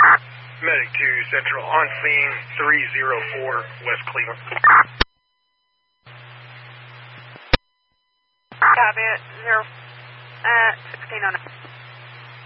Medic 2 Central on scene 304 West Cleveland. Copy it. 1609.